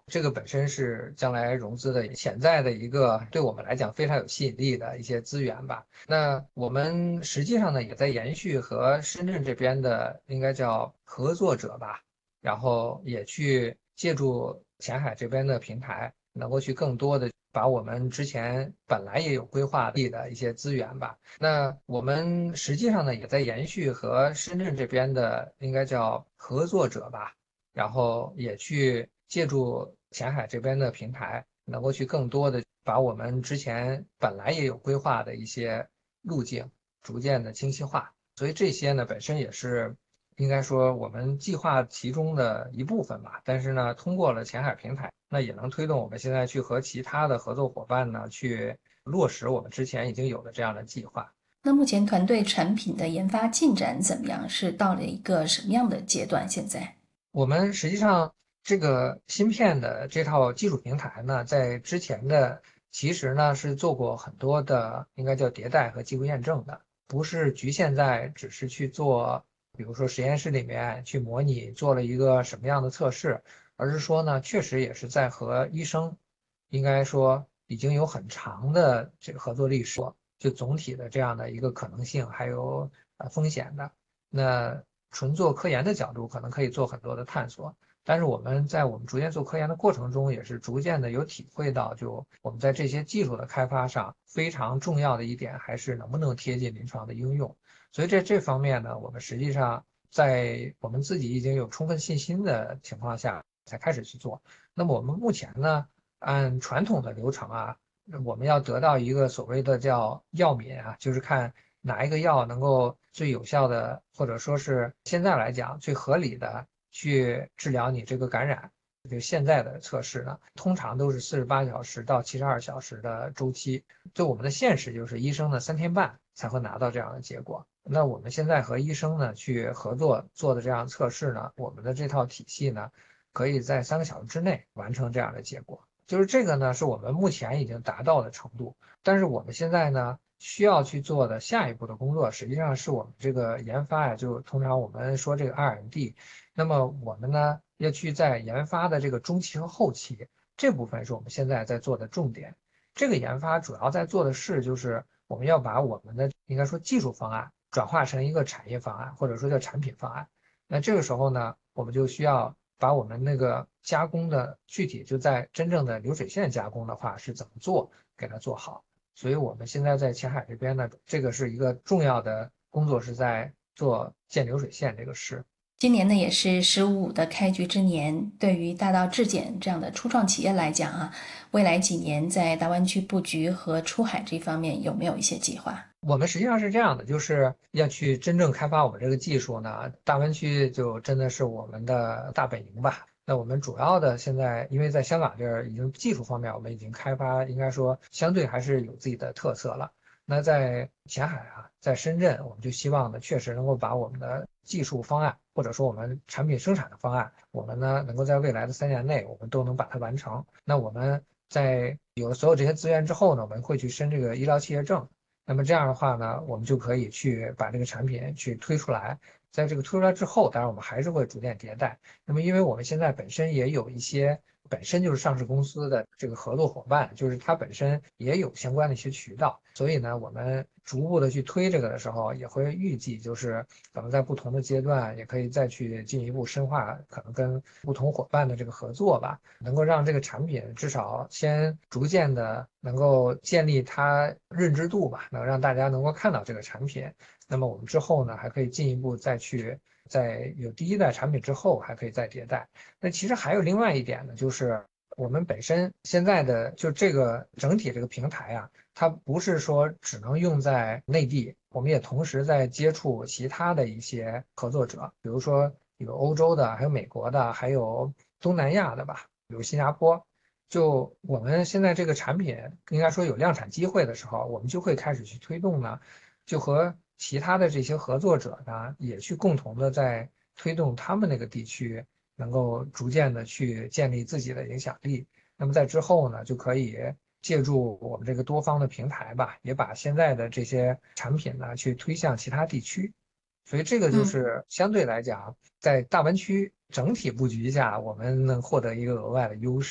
这个本身是将来融资的潜在的一个对我们来讲非常有吸引力的一些资源吧。那我们实际上呢，也在延续和深圳这边的应该叫合作者吧，然后也去借助前海这边的平台，能够去更多的把我们之前本来也有规划的一些资源吧。那我们实际上呢，也在延续和深圳这边的应该叫合作者吧，然后也去借助前海这边的平台，能够去更多的把我们之前本来也有规划的一些路径逐渐的清晰化。所以这些呢，本身也是应该说我们计划其中的一部分吧。但是呢，通过了前海平台，那也能推动我们现在去和其他的合作伙伴呢，去落实我们之前已经有的这样的计划。 那目前团队产品的研发进展怎么样？是到了一个什么样的阶段？现在？ 我们实际上这个芯片的这套技术平台呢，在之前的其实呢是做过很多的，应该叫迭代和技术验证的，不是局限在只是去做，比如说实验室里面去模拟做了一个什么样的测试，而是说呢，确实也是在和医生，应该说已经有很长的这个合作历史，就总体的这样的一个可能性还有风险的。那纯做科研的角度，可能可以做很多的探索，但是我们在我们逐渐做科研的过程中，也是逐渐的有体会到，就我们在这些技术的开发上，非常重要的一点还是能不能贴近临床的应用。所以在这方面呢，我们实际上在我们自己已经有充分信心的情况下，才开始去做。那么我们目前呢，按传统的流程啊，我们要得到一个所谓的叫药敏啊，就是看哪一个药能够最有效的，或者说是现在来讲最合理的去治疗你这个感染。就现在的测试呢，通常都是48小时到72小时的周期。就我们的现实就是医生呢3天半才会拿到这样的结果。那我们现在和医生呢去合作做的这样测试呢，我们的这套体系呢，可以在3个小时之内完成这样的结果。就是这个呢，是我们目前已经达到的程度。但是我们现在呢，需要去做的下一步的工作，实际上是我们这个研发呀，就通常我们说这个 R&D，那么我们呢要去在研发的这个中期和后期这部分是我们现在在做的重点。这个研发主要在做的是，就是我们要把我们的应该说技术方案转化成一个产业方案，或者说叫产品方案。那这个时候呢，我们就需要把我们那个加工的具体就在真正的流水线加工的话是怎么做，给它做好。所以我们现在在前海这边呢，这个是一个重要的工作，是在做建流水线这个事。 今年呢也是“15”的开局之年，对于大道质检这样的初创企业来讲啊，未来几年在大湾区布局和出海这方面有没有一些计划？ 我们实际上是这样的，就是要去真正开发我们这个技术呢，大湾区就真的是我们的大本营吧。那我们主要的现在，因为在香港这儿已经技术方面我们已经开发，应该说相对还是有自己的特色了。那在前海啊，在深圳，我们就希望呢，确实能够把我们的技术方案，或者说我们产品生产的方案，我们呢能够在未来的3年内，我们都能把它完成。那我们在有了所有这些资源之后呢，我们会去申这个医疗企业证。那么这样的话呢，我们就可以去把这个产品去推出来。在这个推出来之后，当然我们还是会逐渐迭代。那么因为我们现在本身也有一些本身就是上市公司的这个合作伙伴，就是它本身也有相关的一些渠道，所以呢，我们逐步的去推这个的时候，也会预计就是可能在不同的阶段，也可以再去进一步深化，可能跟不同伙伴的这个合作吧。能够让这个产品至少先逐渐的能够建立它认知度吧，能让大家能够看到这个产品。那么我们之后呢，还可以进一步再去，在有第一代产品之后，还可以再迭代。那其实还有另外一点呢，就是我们本身现在的就这个整体这个平台啊，它不是说只能用在内地，我们也同时在接触其他的一些合作者，比如说有欧洲的，还有美国的，还有东南亚的吧。比如新加坡，就我们现在这个产品应该说有量产机会的时候，我们就会开始去推动呢，就和其他的这些合作者呢，也去共同的在推动他们那个地区能够逐渐的去建立自己的影响力。那么在之后呢，就可以借助我们这个多方的平台吧，也把现在的这些产品呢去推向其他地区。所以这个就嗯。 是相对来讲，在大湾区整体布局下，我们能获得一个额外的优势。